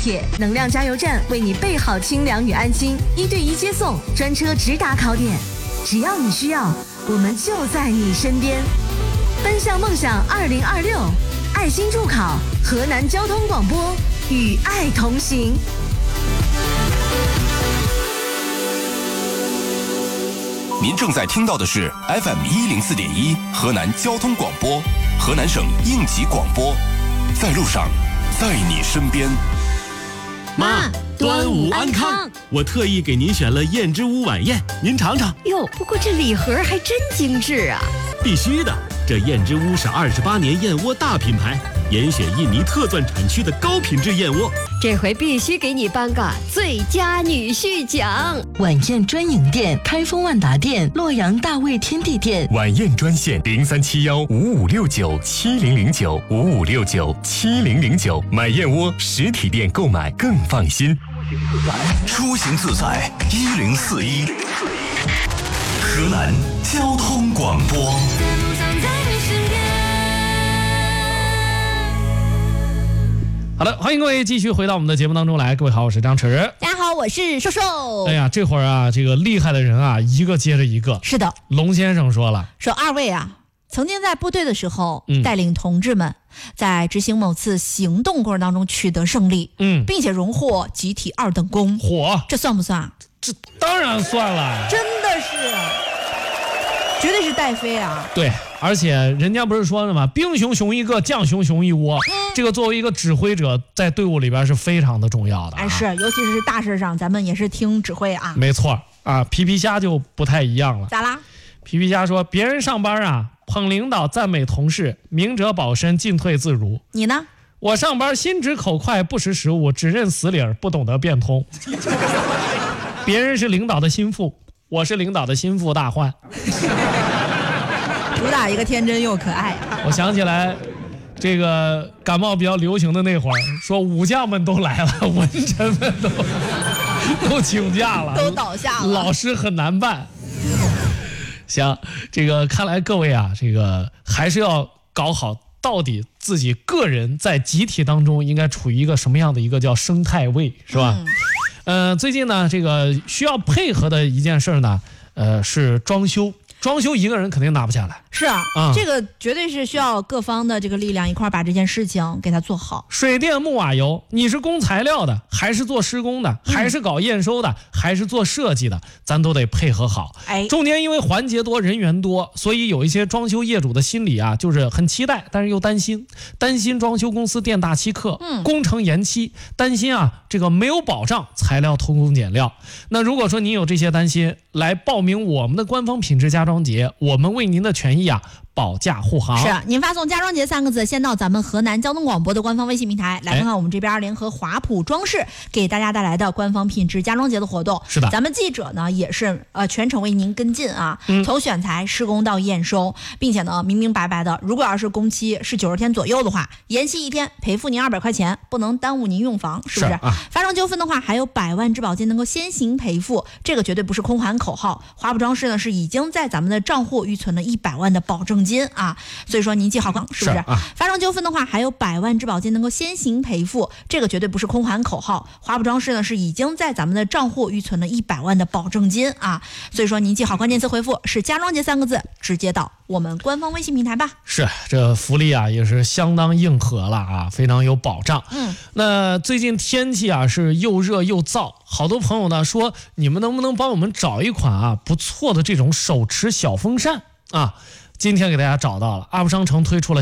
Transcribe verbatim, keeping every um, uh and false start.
铁、能量加油站为你备好清凉与安心，一对一接送，专车直达考点。只要你需要，我们就在你身边。奔向梦想二零二六，爱心助考，河南交通广播与爱同行。 您正在听到的是 F M 一零四点一河南交通广播，河南省应急广播，在路上，在你身边。 妈，端午安康！我特意给您选了燕之屋晚宴，您尝尝。 哟，不过这礼盒还真精致啊！ 必须的，这燕之屋是二十八年燕窝大品牌，严选印尼特钻产区的高品质燕窝。 这回必须给你颁个最佳女婿奖！ 晚宴专营店：开封万达店、洛阳大味天地店。 晚宴专线：零三七幺五五六九七零零九五五六九七零零九。买燕窝实体店购买更放心。 出行自在一零四一，河南交通广播。 好的，欢迎各位继续回到我们的节目当中来。各位好，我是张弛。 大家好，我是瘦瘦。 哎呀，这会儿啊，这个厉害的人啊，一个接着一个。 是的， 龙先生说了， 说二位啊，曾经在部队的时候， 嗯、 带领同志们在执行某次行动过程当中取得胜利， 嗯， 并且荣获集体二等功。 火， 这算不算？ 这当然算了， 真的是，绝对是带飞啊！ 对，而且人家不是说了吗？兵熊熊一个，将熊熊一窝。嗯、这个作为一个指挥者，在队伍里边是非常的重要的、啊。 哎，是，尤其是大事上，咱们也是听指挥啊。 没错啊，皮皮虾就不太一样了。 咋啦？ 皮皮虾说，别人上班啊，捧领导，赞美同事，明哲保身，进退自如。 你呢？ 我上班心直口快，不识时务，只认死理儿，不懂得变通。别人是领导的心腹，我是领导的心腹大患。 主打一个天真又可爱、啊。 我想起来，这个感冒比较流行的那会儿，说武将们都来了，文臣们都都请假了， 都倒下了， 老师很难办。行，这个看来各位啊，这个还是要搞好，到底自己个人在集体当中应该处于一个什么样的一个叫生态位，是吧？嗯呃，最近呢，这个需要配合的一件事呢，呃，是装修。装修一个人肯定拿不下来。 是啊，嗯、这个绝对是需要各方的这个力量一块把这件事情给它做好。 水电木瓦油，你是供材料的，还是做施工的，还是搞验收的，嗯、还是做设计的，咱都得配合好。哎，中间因为环节多，人员多，所以有一些装修业主的心理啊，就是很期待，但是又担心，担心装修公司店大欺客，嗯，工程延期，担心啊这个没有保障，材料偷工减料。那如果说你有这些担心，来报名我们的官方品质家装节，我们为您的权益啊保驾护航。 是啊，您发送家装节三个字，先到咱们河南交通广播的官方微信平台来看看我们这边联合华普装饰给大家带来的官方品质家装节的活动。 是的， 咱们记者呢也是呃全程为您跟进啊，嗯、从选材、施工到验收，并且呢明明白白的，如果要是工期是九十天左右的话，延期一天赔付您二百块钱，不能耽误您用房，是不是？是啊、发生纠纷的话，还有百万质保金能够先行赔付，这个绝对不是空喊口号。华普装饰呢是已经在咱们的账户预存了一百万的保证金啊，所以说您记好了，是不是？是啊、发生纠纷的话，还有百万质保金能够先行赔付，这个绝对不是空喊口号。华普装饰呢是已经在咱们的账户预存了一百万的保证金啊，所以说您记好关键词回复是家装节三个字，直接到我们官方微信平台吧。 是，这福利啊也是相当硬核了啊，非常有保障。嗯，那最近天气啊是又热又燥，好多朋友呢说你们能不能帮我们找一款啊不错的这种手持小风扇啊？今天给大家找到了，阿布商城推出了